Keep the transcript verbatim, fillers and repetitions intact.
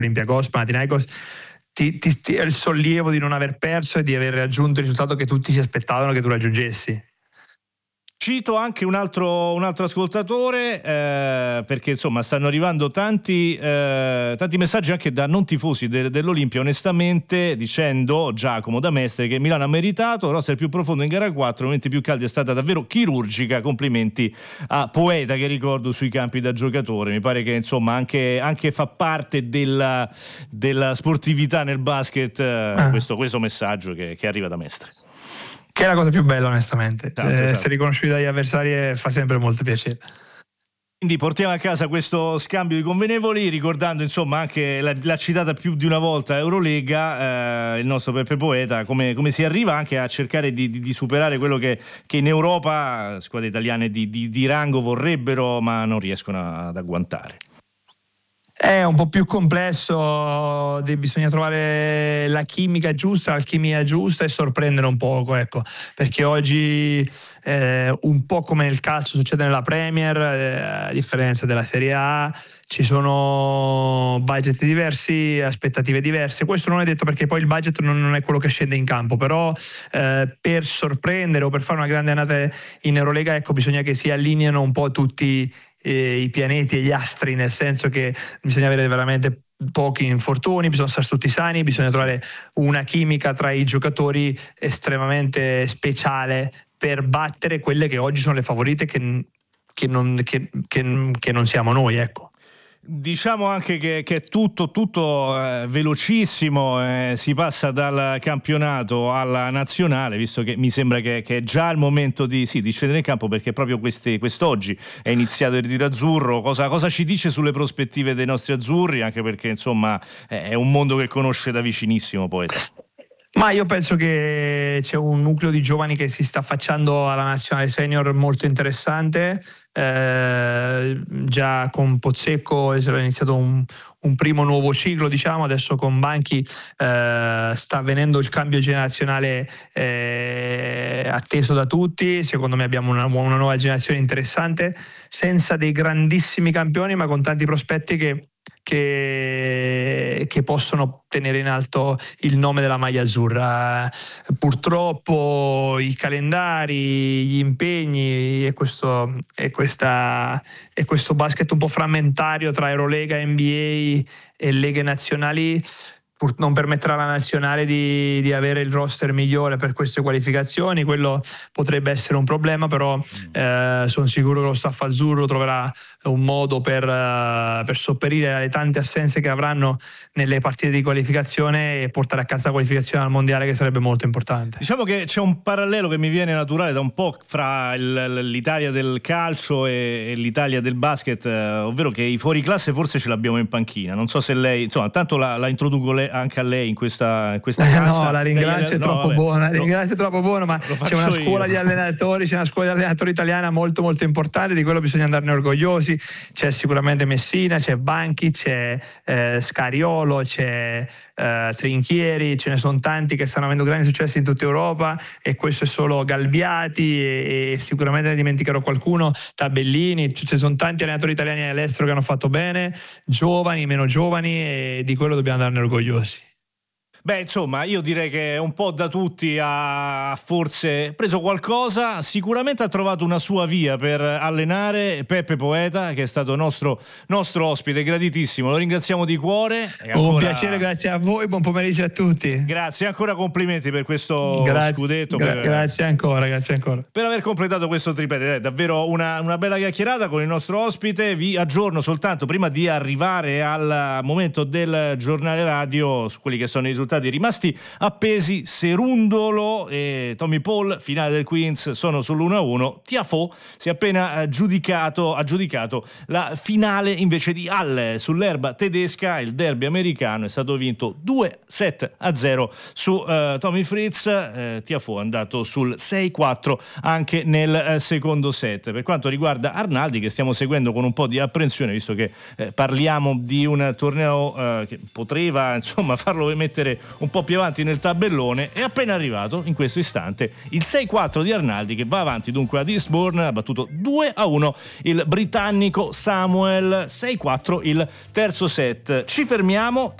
Olympiacos, Panathinaikos, ti, ti, ti, è il sollievo di non aver perso e di aver raggiunto il risultato che tutti si aspettavano che tu raggiungessi. Cito anche un altro, un altro ascoltatore, eh, perché insomma stanno arrivando tanti, eh, tanti messaggi anche da non tifosi de, dell'Olimpia, onestamente, dicendo Giacomo da Mestre che Milano ha meritato, roster più profondo in gara quattro, momenti più caldi, è stata davvero chirurgica, complimenti a Poeta che ricordo sui campi da giocatore, mi pare che insomma anche, anche fa parte della, della sportività nel basket eh, ah. questo, questo messaggio che, che arriva da Mestre. Che è la cosa più bella, onestamente. Esatto, eh, esatto. Essere riconosciuti dagli avversari fa sempre molto piacere. Quindi portiamo a casa questo scambio di convenevoli, ricordando insomma anche la, la citata più di una volta Eurolega, eh, il nostro Peppe Poeta, come, come si arriva anche a cercare di, di, di superare quello che, che in Europa squadre italiane di, di, di rango vorrebbero ma non riescono ad agguantare. È un po' più complesso, bisogna trovare la chimica giusta, l'alchimia giusta e sorprendere un poco, ecco, perché oggi eh, un po' come nel calcio succede nella Premier, eh, a differenza della Serie A, ci sono budget diversi, aspettative diverse. Questo non è detto perché poi il budget non, non è quello che scende in campo, però eh, per sorprendere o per fare una grande annata in Eurolega, ecco, bisogna che si allineano un po' tutti i pianeti e gli astri, nel senso che bisogna avere veramente pochi infortuni, bisogna stare tutti sani, bisogna trovare una chimica tra i giocatori estremamente speciale per battere quelle che oggi sono le favorite che, che, non, che, che, che non siamo noi, ecco. Diciamo anche che, che è tutto, tutto eh, velocissimo, eh, si passa dal campionato alla nazionale, visto che mi sembra che, che è già il momento di, sì, di scendere in campo, perché proprio questi, quest'oggi è iniziato il ritiro azzurro. Cosa, cosa ci dice sulle prospettive dei nostri azzurri? Anche perché insomma è un mondo che conosce da vicinissimo, Poeta. Ma io penso che c'è un nucleo di giovani che si sta affacciando alla nazionale senior molto interessante. Eh, già con Pozzecco è iniziato un, un primo nuovo ciclo, diciamo. Adesso con Banchi eh, sta avvenendo il cambio generazionale eh, atteso da tutti. Secondo me abbiamo una, una nuova generazione interessante, senza dei grandissimi campioni ma con tanti prospetti che Che, che possono tenere in alto il nome della maglia azzurra. Purtroppo i calendari, gli impegni e questo, e questa, e questo basket un po' frammentario tra Eurolega, N B A e leghe nazionali non permetterà alla nazionale di, di avere il roster migliore per queste qualificazioni. Quello potrebbe essere un problema, però eh, sono sicuro che lo staff azzurro troverà un modo per, uh, per sopperire alle tante assenze che avranno nelle partite di qualificazione e portare a casa la qualificazione al mondiale, che sarebbe molto importante. Diciamo che c'è un parallelo che mi viene naturale da un po' fra il, l'Italia del calcio e, e l'Italia del basket, eh, ovvero che i fuoriclasse forse ce l'abbiamo in panchina. Non so se lei, insomma, tanto la, la introduco le, anche a lei in questa, in questa cassa. No, la ringrazio, lei, è troppo no, buona, la lo, ringrazio, è troppo buona, ma c'è una scuola io. di allenatori, c'è una scuola di allenatori italiana molto molto importante, di quello bisogna andarne orgogliosi. C'è sicuramente Messina, c'è Banchi, c'è eh, Scariolo, c'è eh, Trinchieri, ce ne sono tanti che stanno avendo grandi successi in tutta Europa, e questo è solo Galbiati, e, e sicuramente ne dimenticherò qualcuno, Tabellini. Ci sono tanti allenatori italiani all'estero che hanno fatto bene, giovani, meno giovani, e di quello dobbiamo andarne orgogliosi. Beh, insomma, io direi che un po' da tutti ha forse preso qualcosa, sicuramente ha trovato una sua via per allenare. Peppe Poeta, che è stato nostro, nostro ospite, graditissimo, lo ringraziamo di cuore. E ancora... Un piacere, grazie a voi, buon pomeriggio a tutti. Grazie, ancora complimenti per questo grazie, scudetto. Gra- per... Grazie ancora, grazie ancora. Per aver completato questo tripete, è davvero una, una bella chiacchierata con il nostro ospite. Vi aggiorno soltanto, prima di arrivare al momento del giornale radio, su quelli che sono i risultati rimasti appesi. Serundolo e Tommy Paul, finale del Queens, sono sull'uno a uno. Tiafoe si è appena giudicato, ha giudicato la finale invece di Halle sull'erba tedesca. Il derby americano è stato vinto due sette a zero su uh, Tommy Fritz. uh, Tiafoe è andato sul sei quattro anche nel uh, secondo set. Per quanto riguarda Arnaldi, che stiamo seguendo con un po' di apprensione, visto che eh, parliamo di un torneo uh, che poteva insomma farlo mettere un po' più avanti nel tabellone. È appena arrivato in questo istante il sei quattro di Arnaldi, che va avanti dunque ad Eastbourne, ha battuto due a uno il britannico Samuel. Sei quattro il terzo set. Ci fermiamo.